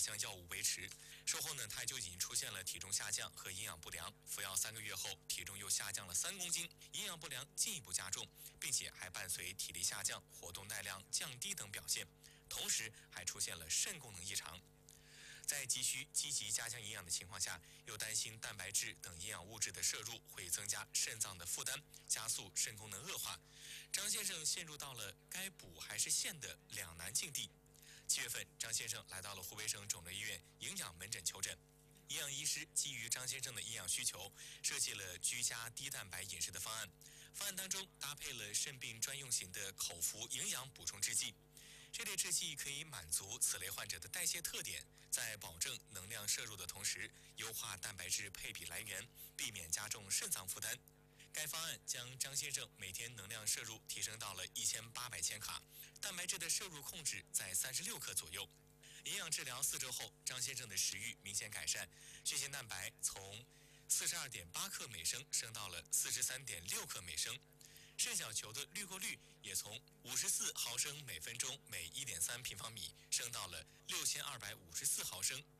项药物维持。术后呢，他就已经出现了体重下降和营养不良，服药3个月后，体重又下降了3公斤，营养不良进一步加重，并且还伴随体力下降、活动耐量降低等表现，同时还出现了肾功能异常。在急需积极加强营养的情况下，又担心蛋白质等营养物质的摄入会增加肾脏的负担，加速肾功能恶化。张先生陷入到了该补还是限的两难境地。7月份，张先生来到了湖北省肿瘤医院营养门诊求诊。营养医师基于张先生的营养需求，设计了居家低蛋白饮食的方案。方案当中搭配了肾病专用型的口服营养补充制剂。这类制剂可以满足此类患者的代谢特点，在保证能量摄入的同时，优化蛋白质配比来源，避免加重肾脏负担。该方案将张先生每天能量摄入提升到了1800千卡，蛋白质的摄入控制在36克左右。营养治疗4周后，张先生的食欲明显改善，血清蛋白从42.8克每升升到了43.6克每升。肾小球的滤过率也从54毫升每分钟每1.3平方米升到了6254毫升